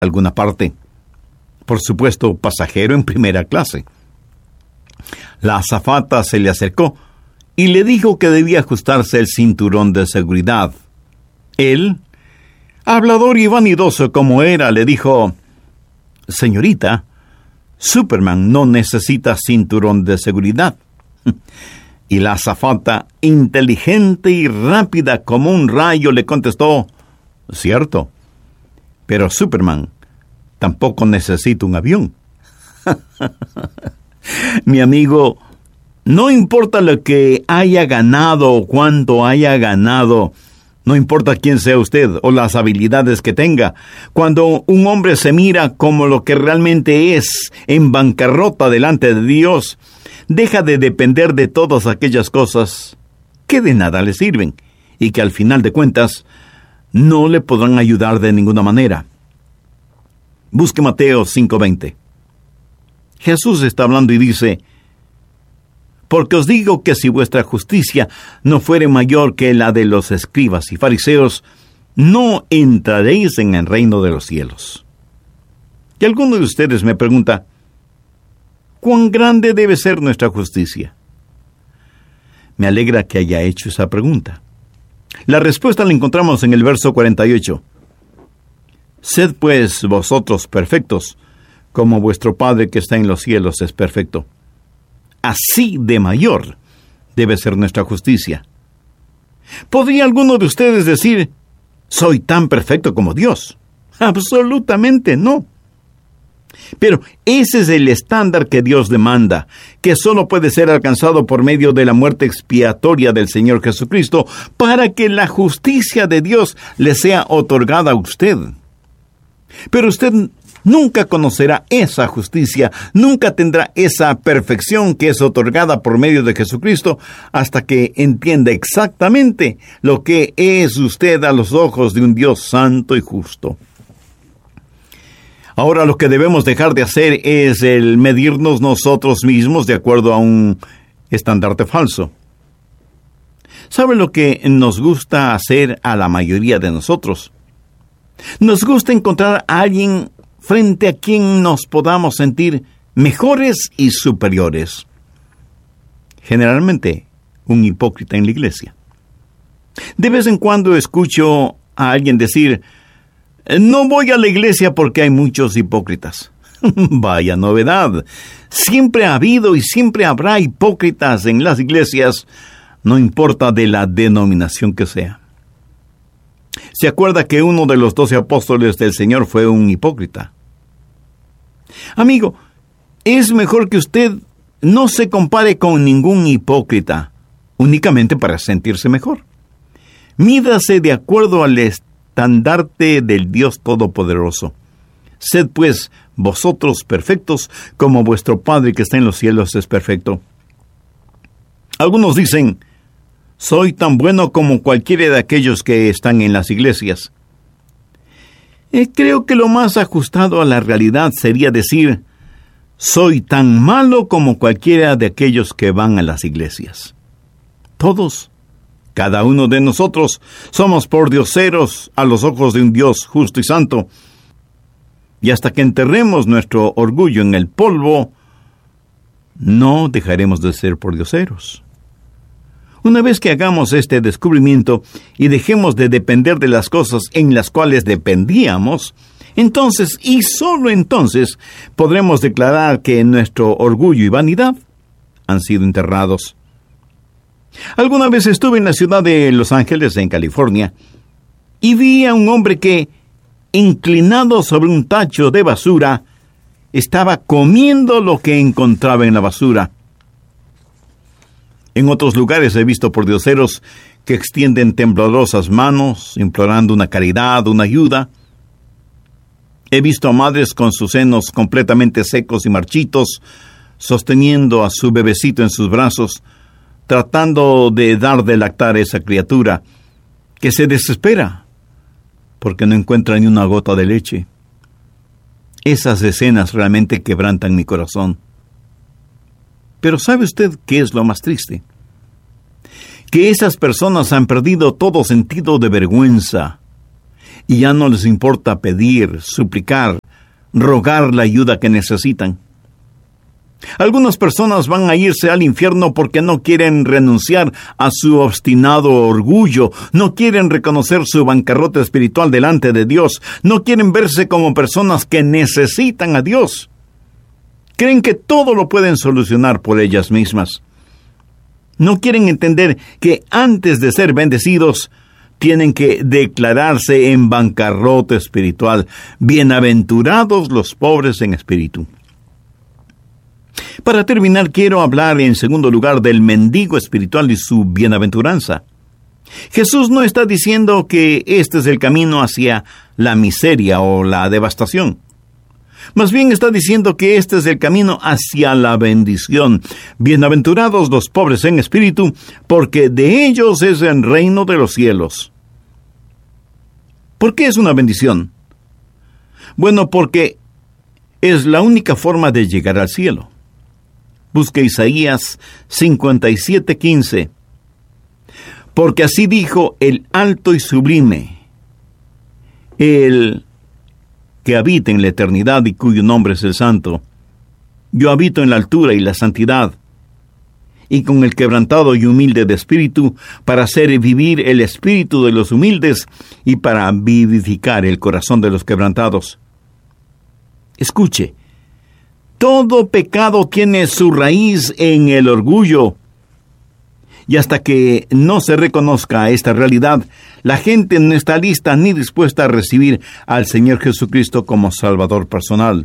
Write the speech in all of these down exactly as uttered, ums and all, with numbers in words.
alguna parte. Por supuesto, pasajero en primera clase. La azafata se le acercó y le dijo que debía ajustarse el cinturón de seguridad. Él, hablador y vanidoso como era, le dijo: «Señorita, Superman no necesita cinturón de seguridad». Y la azafata, inteligente y rápida como un rayo, le contestó: «Cierto, pero Superman tampoco necesita un avión». Mi amigo, no importa lo que haya ganado o cuánto haya ganado, no importa quién sea usted o las habilidades que tenga, cuando un hombre se mira como lo que realmente es, en bancarrota delante de Dios, deja de depender de todas aquellas cosas que de nada le sirven y que al final de cuentas no le podrán ayudar de ninguna manera. Busque Mateo cinco veinte. Jesús está hablando y dice: «Porque os digo que si vuestra justicia no fuere mayor que la de los escribas y fariseos, no entraréis en el reino de los cielos». Y alguno de ustedes me pregunta: ¿cuán grande debe ser nuestra justicia? Me alegra que haya hecho esa pregunta. La respuesta la encontramos en el verso cuarenta y ocho. «Sed pues vosotros perfectos, como vuestro Padre que está en los cielos es perfecto». Así de mayor debe ser nuestra justicia. ¿Podría alguno de ustedes decir: «Soy tan perfecto como Dios»? Absolutamente no. Pero ese es el estándar que Dios demanda, que solo puede ser alcanzado por medio de la muerte expiatoria del Señor Jesucristo, para que la justicia de Dios le sea otorgada a usted. Pero usted nunca conocerá esa justicia, nunca tendrá esa perfección que es otorgada por medio de Jesucristo, hasta que entienda exactamente lo que es usted a los ojos de un Dios santo y justo. Ahora, lo que debemos dejar de hacer es el medirnos nosotros mismos de acuerdo a un estandarte falso. ¿Sabe lo que nos gusta hacer a la mayoría de nosotros? Nos gusta encontrar a alguien frente a quien nos podamos sentir mejores y superiores. Generalmente, un hipócrita en la iglesia. De vez en cuando escucho a alguien decir: «No voy a la iglesia porque hay muchos hipócritas». Vaya novedad. Siempre ha habido y siempre habrá hipócritas en las iglesias, no importa de la denominación que sea. ¿Se acuerda que uno de los doce apóstoles del Señor fue un hipócrita? Amigo, es mejor que usted no se compare con ningún hipócrita, únicamente para sentirse mejor. Mídase de acuerdo al estandarte del Dios Todopoderoso. Sed pues vosotros perfectos, como vuestro Padre que está en los cielos es perfecto. Algunos dicen: «Soy tan bueno como cualquiera de aquellos que están en las iglesias». Eh, creo que lo más ajustado a la realidad sería decir: «Soy tan malo como cualquiera de aquellos que van a las iglesias». Todos, cada uno de nosotros, somos pordioseros a los ojos de un Dios justo y santo. Y hasta que enterremos nuestro orgullo en el polvo, no dejaremos de ser pordioseros. Una vez que hagamos este descubrimiento y dejemos de depender de las cosas en las cuales dependíamos, entonces, y solo entonces, podremos declarar que nuestro orgullo y vanidad han sido enterrados. Alguna vez estuve en la ciudad de Los Ángeles, en California, y vi a un hombre que, inclinado sobre un tacho de basura, estaba comiendo lo que encontraba en la basura. En otros lugares he visto pordioseros que extienden temblorosas manos, implorando una caridad, una ayuda. He visto a madres con sus senos completamente secos y marchitos, sosteniendo a su bebecito en sus brazos, tratando de dar de lactar a esa criatura, que se desespera, porque no encuentra ni una gota de leche. Esas escenas realmente quebrantan mi corazón. Pero ¿sabe usted qué es lo más triste? Que esas personas han perdido todo sentido de vergüenza. y ya no les importa pedir, suplicar, rogar la ayuda que necesitan. Algunas personas van a irse al infierno porque no quieren renunciar a su obstinado orgullo, no quieren reconocer su bancarrota espiritual delante de Dios, no quieren verse como personas que necesitan a Dios. Creen que todo lo pueden solucionar por ellas mismas. No quieren entender que antes de ser bendecidos, tienen que declararse en bancarrota espiritual. Bienaventurados los pobres en espíritu. Para terminar, quiero hablar en segundo lugar del mendigo espiritual y su bienaventuranza. Jesús no está diciendo que este es el camino hacia la miseria o la devastación. Más bien está diciendo que este es el camino hacia la bendición. Bienaventurados los pobres en espíritu, porque de ellos es el reino de los cielos. ¿Por qué es una bendición? Bueno, porque es la única forma de llegar al cielo. Busque Isaías cincuenta y siete, quince. Porque así dijo el alto y sublime, el que habita en la eternidad y cuyo nombre es el Santo. Yo habito en la altura y la santidad, y con el quebrantado y humilde de espíritu, para hacer vivir el espíritu de los humildes y para vivificar el corazón de los quebrantados. Escuche, todo pecado tiene su raíz en el orgullo. Y hasta que no se reconozca esta realidad, la gente no está lista ni dispuesta a recibir al Señor Jesucristo como Salvador personal.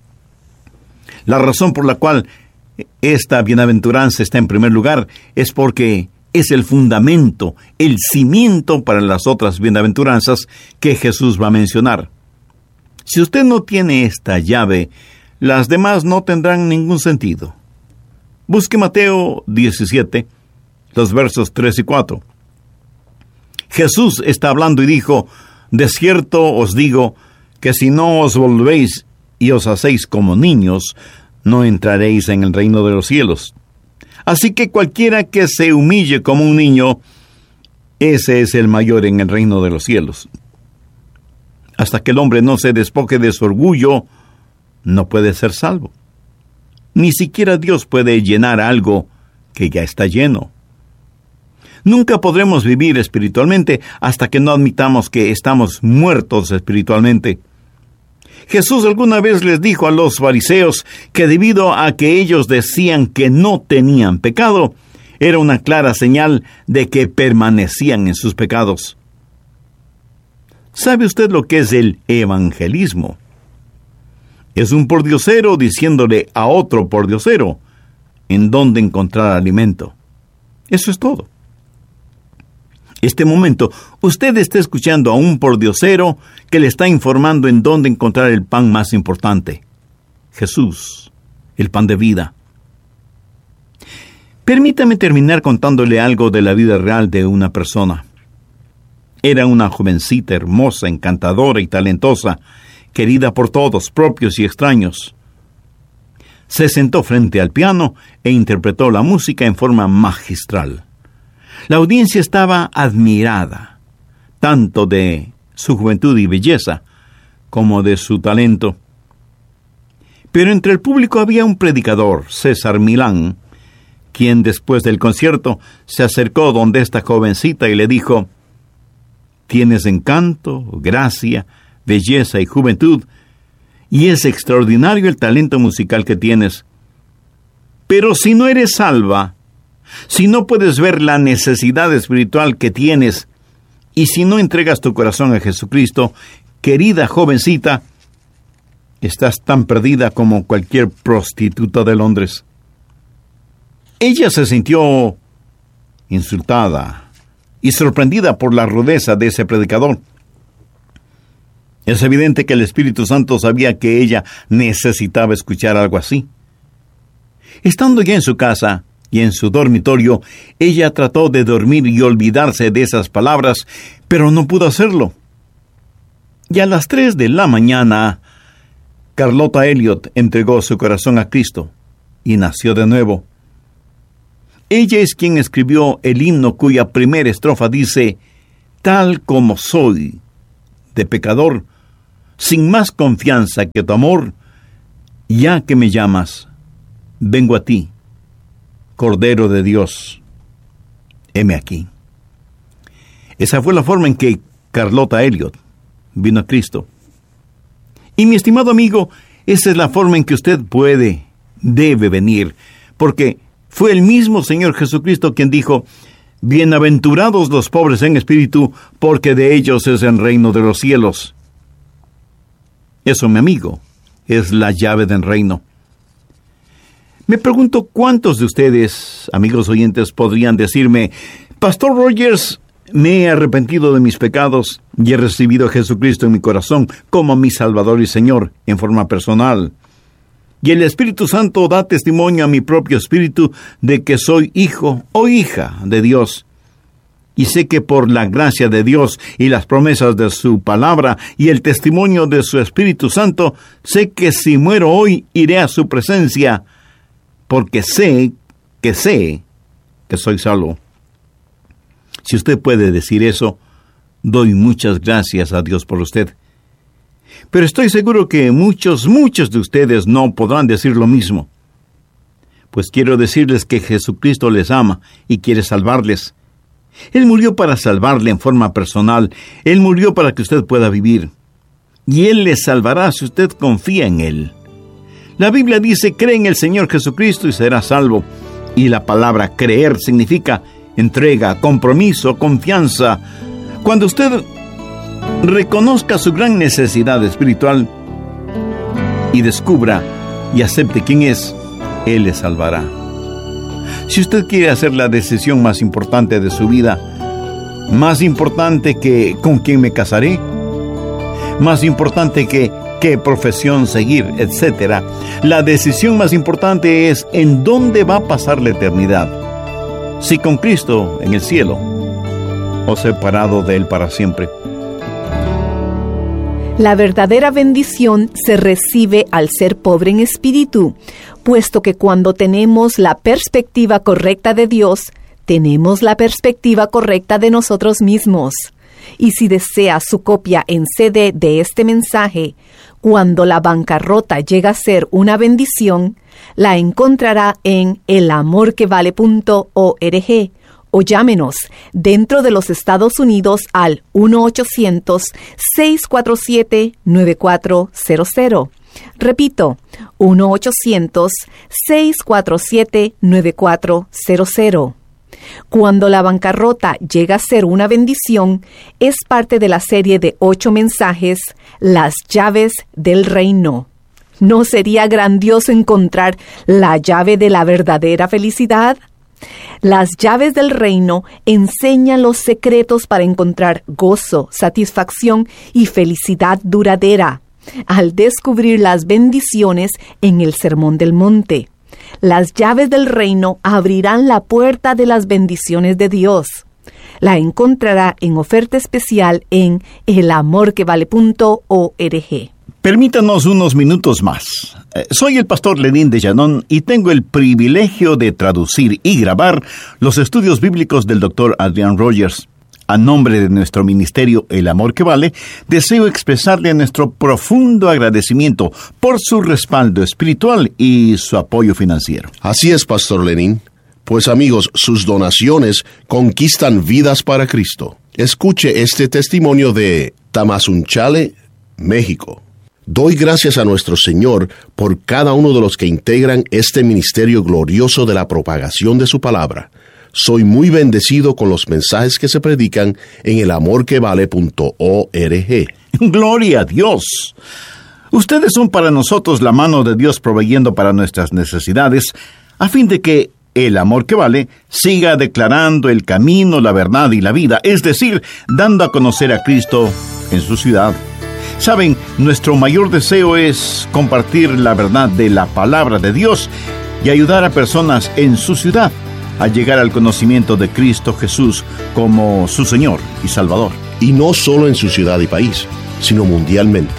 La razón por la cual esta bienaventuranza está en primer lugar es porque es el fundamento, el cimiento para las otras bienaventuranzas que Jesús va a mencionar. Si usted no tiene esta llave, las demás no tendrán ningún sentido. Busque Mateo diecisiete, los versos tres y cuatro. Jesús está hablando y dijo, de cierto os digo, que si no os volvéis y os hacéis como niños, no entraréis en el reino de los cielos. Así que cualquiera que se humille como un niño, ese es el mayor en el reino de los cielos. Hasta que el hombre no se despoje de su orgullo, no puede ser salvo. Ni siquiera Dios puede llenar algo que ya está lleno. Nunca podremos vivir espiritualmente hasta que no admitamos que estamos muertos espiritualmente. Jesús alguna vez les dijo a los fariseos que debido a que ellos decían que no tenían pecado, era una clara señal de que permanecían en sus pecados. ¿Sabe usted lo que es el evangelismo? Es un pordiosero diciéndole a otro pordiosero en dónde encontrar alimento. Eso es todo. Este momento, usted está escuchando a un pordiosero que le está informando en dónde encontrar el pan más importante. Jesús, el pan de vida. Permítame terminar contándole algo de la vida real de una persona. Era una jovencita hermosa, encantadora y talentosa, querida por todos, propios y extraños. Se sentó frente al piano e interpretó la música en forma magistral. La audiencia estaba admirada, tanto de su juventud y belleza, como de su talento. Pero entre el público había un predicador, César Milán, quien después del concierto se acercó donde esta jovencita y le dijo, «Tienes encanto, gracia, belleza y juventud, y es extraordinario el talento musical que tienes. Pero si no eres salva, si no puedes ver la necesidad espiritual que tienes, y si no entregas tu corazón a Jesucristo, querida jovencita, estás tan perdida como cualquier prostituta de Londres». Ella se sintió insultada y sorprendida por la rudeza de ese predicador. Es evidente que el Espíritu Santo sabía que ella necesitaba escuchar algo así. Estando ya en su casa y en su dormitorio, ella trató de dormir y olvidarse de esas palabras, pero no pudo hacerlo. Y a las tres de la mañana, Carlota Elliot entregó su corazón a Cristo y nació de nuevo. Ella es quien escribió el himno cuya primera estrofa dice, «Tal como soy, de pecador, sin más confianza que tu amor, ya que me llamas, vengo a ti, Cordero de Dios, heme aquí. Esa fue la forma en que Carlota Elliott vino a Cristo. Y mi estimado amigo, esa es la forma en que usted puede, debe venir, porque fue el mismo Señor Jesucristo quien dijo: bienaventurados los pobres en espíritu, porque de ellos es el reino de los cielos. Eso, mi amigo, es la llave del reino. Me pregunto cuántos de ustedes, amigos oyentes, podrían decirme: Pastor Rogers, me he arrepentido de mis pecados y he recibido a Jesucristo en mi corazón como mi Salvador y Señor en forma personal. Y el Espíritu Santo da testimonio a mi propio espíritu de que soy hijo o hija de Dios. Y sé que por la gracia de Dios y las promesas de su palabra y el testimonio de su Espíritu Santo, sé que si muero hoy iré a su presencia, porque sé que sé que soy salvo. Si usted puede decir eso, doy muchas gracias a Dios por usted. Pero estoy seguro que muchos, muchos de ustedes no podrán decir lo mismo. Pues quiero decirles que Jesucristo les ama y quiere salvarles. Él murió para salvarle en forma personal. Él murió para que usted pueda vivir. Y Él le salvará si usted confía en Él. La Biblia dice: cree en el Señor Jesucristo y será salvo. Y la palabra creer significa entrega, compromiso, confianza. Cuando usted reconozca su gran necesidad espiritual y descubra y acepte quién es, Él le salvará. Si usted quiere hacer la decisión más importante de su vida, más importante que con quién me casaré, más importante que qué profesión seguir, etcétera, la decisión más importante es en dónde va a pasar la eternidad. Si con Cristo en el cielo o separado de Él para siempre. La verdadera bendición se recibe al ser pobre en espíritu, puesto que cuando tenemos la perspectiva correcta de Dios, tenemos la perspectiva correcta de nosotros mismos. Y si desea su copia en C D de este mensaje, cuando la bancarrota llega a ser una bendición, la encontrará en el amor que vale punto org o llámenos dentro de los Estados Unidos al uno ochocientos, seis cuatro siete, nueve cuatro cero cero. Repito, uno ochocientos, seis cuatro siete, nueve cuatro cero cero. Cuando la bancarrota llega a ser una bendición, es parte de la serie de ocho mensajes, Las llaves del reino. ¿No sería grandioso encontrar la llave de la verdadera felicidad? Las llaves del reino enseñan los secretos para encontrar gozo, satisfacción y felicidad duradera, al descubrir las bendiciones en el Sermón del Monte. Las llaves del reino abrirán la puerta de las bendiciones de Dios. La encontrará en oferta especial en el amor que vale punto org. Permítanos unos minutos más. Eh, soy el pastor Lenín de Llanón y tengo el privilegio de traducir y grabar los estudios bíblicos del doctor Adrian Rogers. A nombre de nuestro ministerio El Amor que Vale, deseo expresarle nuestro profundo agradecimiento por su respaldo espiritual y su apoyo financiero. Así es, pastor Lenín. Pues amigos, sus donaciones conquistan vidas para Cristo. Escuche este testimonio de Tamazunchale, México. Doy gracias a nuestro Señor por cada uno de los que integran este ministerio glorioso de la propagación de su palabra. Soy muy bendecido con los mensajes que se predican en el amor que vale punto org. ¡Gloria a Dios! Ustedes son para nosotros la mano de Dios proveyendo para nuestras necesidades, a fin de que el amor que vale siga declarando el camino, la verdad y la vida, es decir, dando a conocer a Cristo en su ciudad. Saben, nuestro mayor deseo es compartir la verdad de la palabra de Dios y ayudar a personas en su ciudad a llegar al conocimiento de Cristo Jesús como su Señor y Salvador. Y no solo en su ciudad y país, sino mundialmente,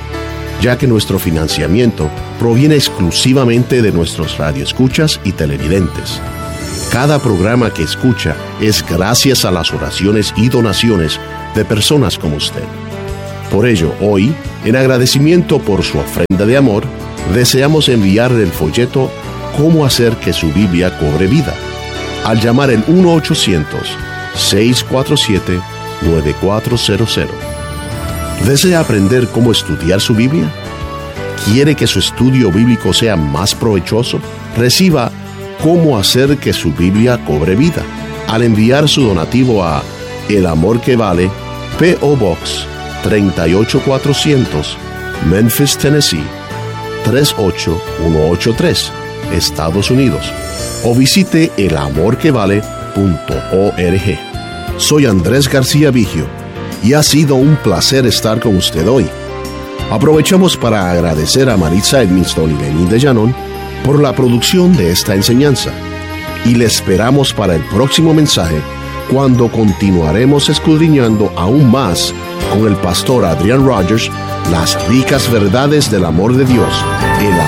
ya que nuestro financiamiento proviene exclusivamente de nuestros radioescuchas y televidentes. Cada programa que escucha es gracias a las oraciones y donaciones de personas como usted. Por ello, hoy, en agradecimiento por su ofrenda de amor, deseamos enviarle el folleto Cómo hacer que su Biblia cobre vida, al llamar el uno ochocientos, seis cuatro siete, nueve cuatro cero cero. ¿Desea aprender cómo estudiar su Biblia? ¿Quiere que su estudio bíblico sea más provechoso? Reciba Cómo hacer que su Biblia cobre vida al enviar su donativo a El Amor que Vale, P O Box treinta y ocho cuatrocientos, Memphis, Tennessee tres ocho uno ocho tres, Estados Unidos, o visite el amor que vale punto org. Soy Andrés García Vigio y ha sido un placer estar con usted hoy. Aprovechamos para agradecer a Maritza Edmiston y Lenín de Llanón por la producción de esta enseñanza, y le esperamos para el próximo mensaje, cuando continuaremos escudriñando aún más con el pastor Adrian Rogers las ricas verdades del amor de Dios, el